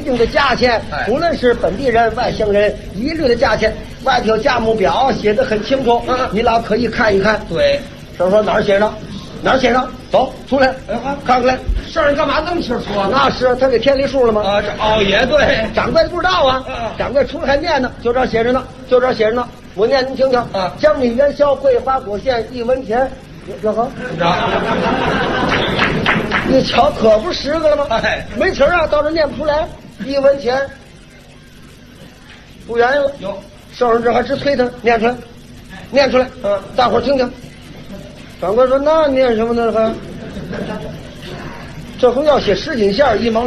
定的价钱，无论是本地人、外乡人，一律的价钱。外头有价目表写的很清楚，你老可以看一看。 对， 说哪儿写着？哪儿写着？走出来，看看来。 事儿干嘛那么清楚啊？ 那是他给填里数了吗？ 也对。 掌柜的不知道啊。掌柜出来还念呢，就这儿写着呢，就这儿写着呢。我念您听听。江米元宵桂花果馅1文钱。这好。你瞧，可不10个了吗？没词啊，到这念不出来。1文钱，不愿意了。 有， 受人这还直催他念出来，念出来。大伙儿听听。掌柜说：“那念什么呢？还这回要写10斤馅1毛。”